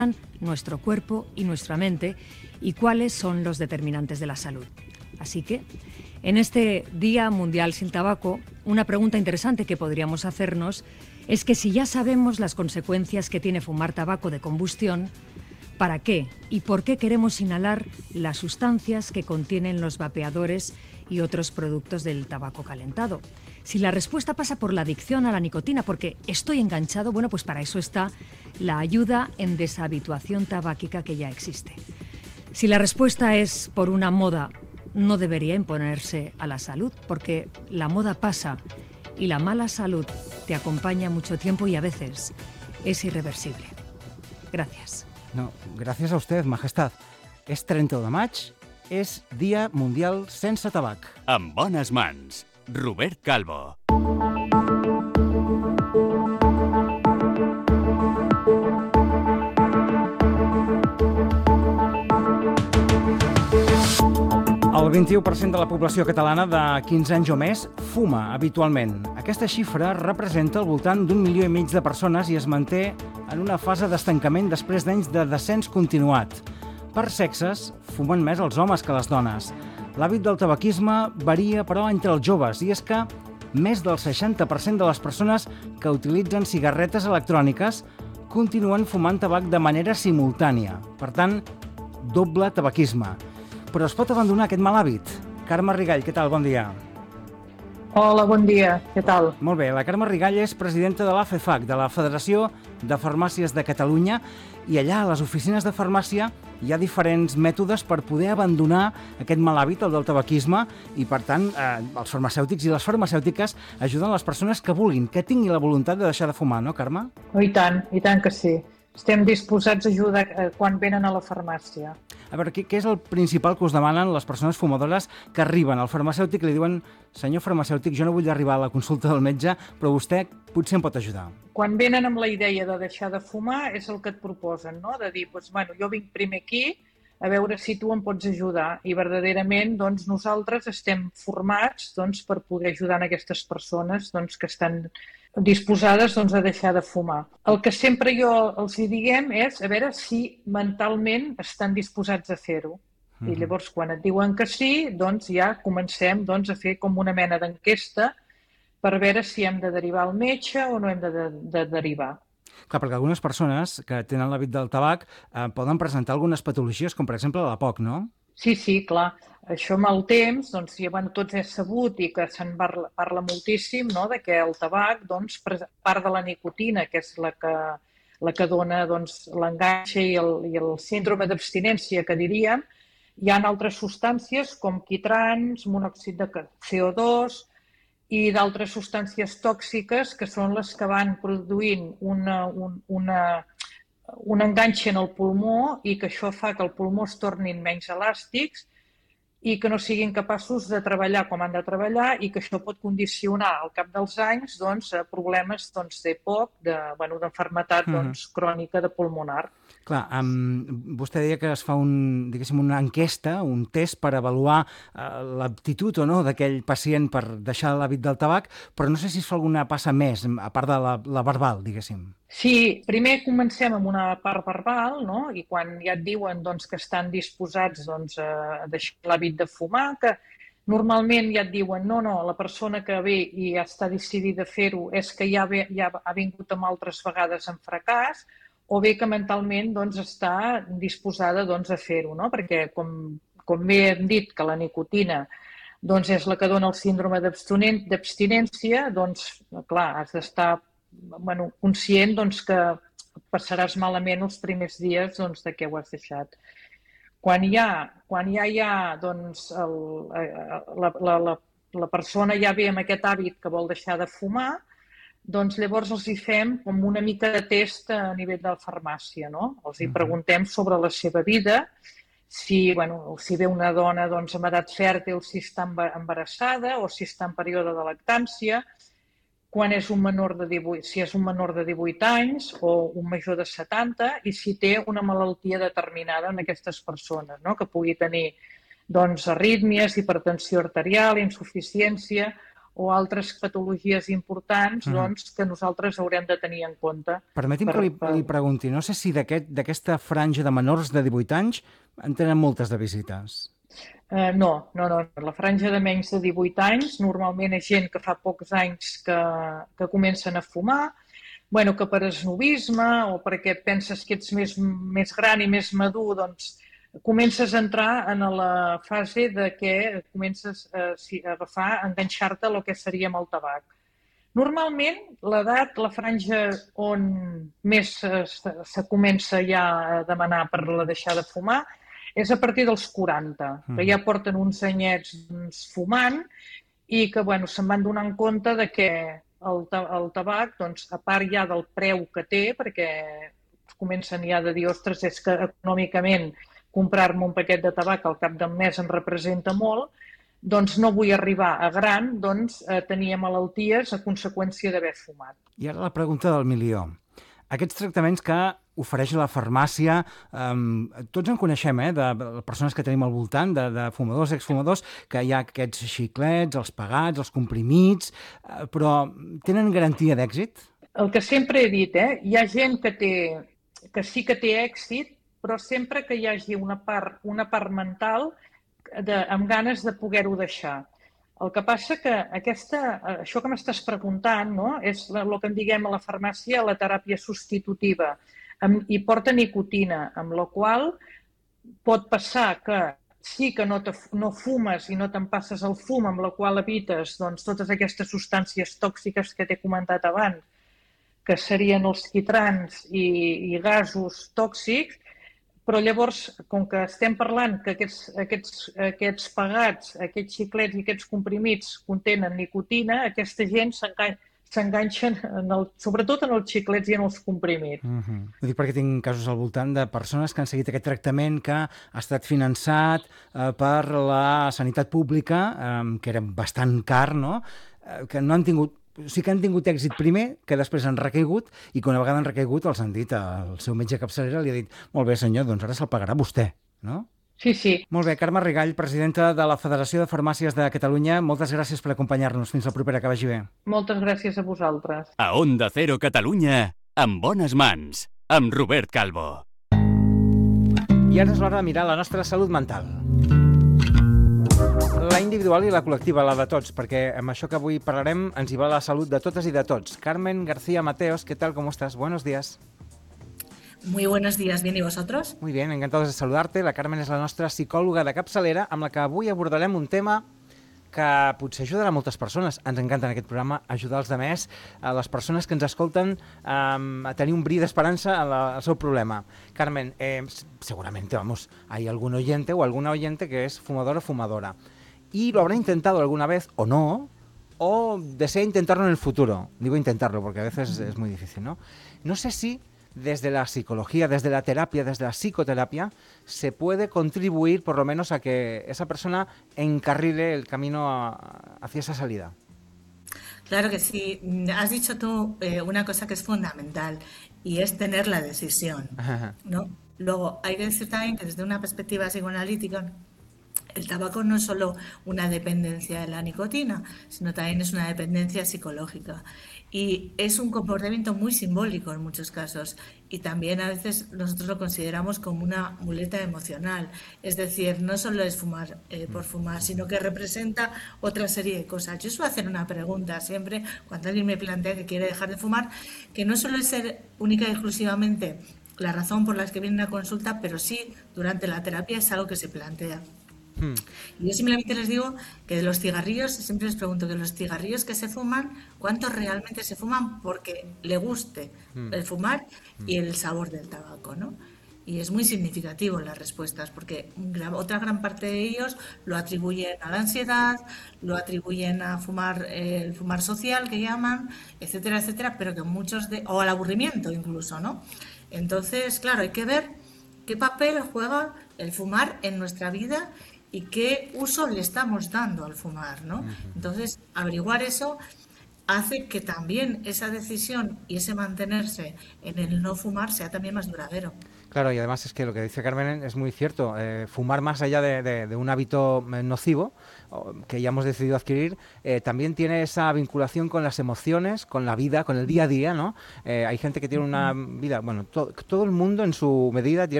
nuestro cuerpo y nuestra mente y cuáles son los determinantes de la salud. Así que, en este Día Mundial sin Tabaco, una pregunta interesante que podríamos hacernos es que si ya sabemos las consecuencias que tiene fumar tabaco de combustión, ¿para qué y por qué queremos inhalar las sustancias que contienen los vapeadores y otros productos del tabaco calentado? Si la respuesta pasa por la adicción a la nicotina, porque estoy enganchado, bueno, pues para eso está la ayuda en deshabituación tabáquica que ya existe. Si la respuesta es por una moda, no debería imponerse a la salud, porque la moda pasa y la mala salud te acompaña mucho tiempo y a veces es irreversible. Gracias. No, gràcies a usted, Majestad. És 30 de maig, és Dia Mundial sense tabac. En bones mans, Robert Calvo. El 21% de la població catalana de 15 anys o més fuma habitualment. Aquesta xifra representa al voltant d'1,5 milió de persones i es manté en una fase d'estancament després d'anys de descens continuat. Per sexes, fumen més els homes que les dones. L'hàbit del tabaquisme varia, però, entre els joves, i és que més del 60% de les persones que utilitzen cigarretes electròniques continuen fumant tabac de manera simultània. Per tant, doble tabaquisme. Però es pot abandonar aquest mal hàbit? Carme Rigall, què tal? Bon dia. Hola, bon dia. Què tal? Molt bé. La Carme Rigall és presidenta de l'AFEFAC, de la Federació de Farmàcies de Catalunya, i allà, a les oficines de farmàcia, hi ha diferents mètodes per poder abandonar aquest mal hàbit, el del tabaquisme, i, per tant, els farmacèutics i les farmacèutiques ajuden les persones que vulguin, que tinguin la voluntat de deixar de fumar, no, Carme? Oh, i tant que sí. Estem disposats a ajudar quan venen a la farmàcia. A veure, què és el principal que us demanen les persones fumadores que arriben al farmacèutic i li diuen: senyor farmacèutic, jo no vull arribar a la consulta del metge, però vostè potser em pot ajudar? Quan venen amb la idea de deixar de fumar és el que et proposen, no? De dir, doncs, bueno, jo vinc primer aquí a veure si tu em pots ajudar. I verdaderament doncs, nosaltres estem formats per poder ajudar a aquestes persones que estan disposades a deixar de fumar. El que sempre jo els hi diguem és a veure si mentalment estan disposats a fer-ho. I llavors, quan et diuen que sí, doncs ja comencem a fer com una mena d'enquesta per veure si hem de derivar al metge o no hem de derivar. Clar, perquè algunes persones que tenen l'hàbit del tabac poden presentar algunes patologies, com per exemple la POC, no? Sí, clar. Això amb el temps, ja tots és sabut i que se'n parla moltíssim, no?, de que el tabac, part de la nicotina, que és la que dona l'enganxe i el síndrome d'abstinència, que diríem, hi ha altres substàncies com quitrans, monòxid de CO2 i d'altres substàncies tòxiques que són les que van produint un enganxe en el pulmó i que això fa que el pulmó es tornin menys elàstics i que no siguin capaços de treballar com han de treballar i que això pot condicionar al cap dels anys problemes d'EPOC, d'enfermetat crònica de pulmonar. Clar, vostè deia que es fa una enquesta, un test per avaluar l'aptitud o no d'aquell pacient per deixar l'hàbit del tabac, però no sé si es fa alguna passa més, a part de la verbal, diguéssim. Sí, primer comencem amb una part verbal, no? I quan ja et diuen que estan disposats a deixar l'hàbit de fumar, que normalment ja et diuen no, la persona que ve i ja està decidida a fer-ho és que ja ha vingut amb altres vegades en fracàs, o bé que mentalment està disposada a fer-ho, no? Perquè, com bé hem dit, que la nicotina és la que dona el síndrome d'abstinència, clar, has d'estar conscient que passaràs malament els primers dies de què ho has deixat. Quan ja hi ha la persona ja ve amb aquest hàbit que vol deixar de fumar, llavors els hi fem com una mica de test a nivell de la farmàcia, no? Els hi preguntem sobre la seva vida, si ve una dona amb edat fèrtil, si està embarassada o si està en període de lactància, si és un menor de 18 anys o un major de 70 i si té una malaltia determinada en aquestes persones, que pugui tenir arrítmies, hipertensió arterial, insuficiència o altres patologies importants doncs, que nosaltres haurem de tenir en compte. Permeti'm que li pregunti, no sé si d'aquesta franja de menors de 18 anys en tenen moltes de visites. No. La franja de menys de 18 anys normalment és gent que fa pocs anys que comencen a fumar, que per esnovisme o perquè penses que ets més gran i més madur, doncs comences a entrar en la fase de que comences a agafar, a enganxar-te a el que seria amb el tabac. Normalment, l'edat, la franja on més se comença ja a demanar per la deixar de fumar és a partir dels 40, que ja porten uns anyets fumant i que se'n van donar compte de que el tabac, a part ja del preu que té, perquè comencen ja de dir, ostres, és que econòmicament comprar-me un paquet de tabac al cap d'un mes em representa molt, doncs no vull arribar a gran a tenir malalties a conseqüència d'haver fumat. I ara la pregunta del milió. Aquests tractaments que ofereix la farmàcia, tots en coneixem, de persones que tenim al voltant, de fumadors, exfumadors, que hi ha aquests xiclets, els pegats, els comprimits, però tenen garantia d'èxit? El que sempre he dit, hi ha gent que sí que té èxit, però sempre que hi hagi una part mental amb ganes de poder-ho deixar. El que passa que això que m'estàs preguntant, no? És el que en diguem a la farmàcia la teràpia substitutiva i porta nicotina, amb la qual pot passar que sí que no fumes i no te'n passes el fum, amb la qual evites totes aquestes substàncies tòxiques que t'he comentat abans, que serien els quitrans i gasos tòxics, però llavors, com que estem parlant que aquests pegats, aquests xiclets i aquests comprimits contenen nicotina, aquesta gent s'enganxen sobretot en els xiclets i en els comprimits. Ho dic perquè tinc casos al voltant de persones que han seguit aquest tractament que ha estat finançat per la sanitat pública, que era bastant car, no? Que no han tingut... Sí que han tingut èxit primer, que després han recaigut, i que una vegada han recaigut els han dit, el seu metge capçalera li ha dit, molt bé senyor, doncs ara se'l pagarà vostè, no? Sí. Molt bé, Carme Rigall, presidenta de la Federació de Farmàcies de Catalunya, moltes gràcies per acompanyar-nos. Fins la propera, que vagi bé. Moltes gràcies a vosaltres. A Onda Cero Catalunya, en bones mans, amb Robert Calvo. I ara és l'hora de mirar la nostra salut mental. La individual i la col·lectiva, la de tots, perquè amb això que avui parlarem ens hi va la salut de totes i de tots. Carmen García Mateos, ¿qué tal? ¿Cómo estás? Buenos días. Muy buenos días, ¿bien y vosotros? Muy bien, encantados de saludarte. La Carmen és la nostra psicòloga de capçalera, amb la que avui abordarem un tema que potser ajudarà a moltes persones. Ens encanta en aquest programa ajudar els demés, a les persones que ens escolten, a tenir un bri d'esperança al seu problema. Carmen, seguramente, hay algún oyente o alguna oyente que es fumador o fumadora. Y lo habrá intentado alguna vez o no, o desea intentarlo en el futuro. Digo intentarlo porque a veces es muy difícil, ¿no? No sé si desde la psicología, desde la terapia, desde la psicoterapia, se puede contribuir por lo menos a que esa persona encarrile el camino hacia esa salida. Claro que sí. Has dicho tú una cosa que es fundamental y es tener la decisión, ¿no? Luego, hay que decir también que desde una perspectiva psicoanalítica, el tabaco no es solo una dependencia de la nicotina, sino también es una dependencia psicológica. Y es un comportamiento muy simbólico en muchos casos. Y también a veces nosotros lo consideramos como una muleta emocional. Es decir, no solo es fumar por fumar, sino que representa otra serie de cosas. Yo suelo hacer una pregunta siempre cuando alguien me plantea que quiere dejar de fumar, que no suele ser única y exclusivamente la razón por la que viene a consulta, pero sí durante la terapia es algo que se plantea. Y yo simplemente les digo que de los cigarrillos, siempre les pregunto que los cigarrillos que se fuman, ¿cuántos realmente se fuman porque le guste el fumar y el sabor del tabaco, ¿no? Y es muy significativo las respuestas, porque otra gran parte de ellos lo atribuyen a la ansiedad, lo atribuyen a fumar, el fumar social que llaman, etcétera, etcétera, pero que muchos o al aburrimiento incluso, ¿no? Entonces, claro, hay que ver qué papel juega el fumar en nuestra vida y qué uso le estamos dando al fumar, ¿no? Entonces, averiguar eso hace que también esa decisión y ese mantenerse en el no fumar sea también más duradero. Claro, y además es que lo que dice Carmen es muy cierto. Fumar más allá de un hábito nocivo que ya hemos decidido adquirir, también tiene esa vinculación con las emociones, con la vida, con el día a día, ¿no? Hay gente que tiene una vida, bueno, todo el mundo en su medida tiene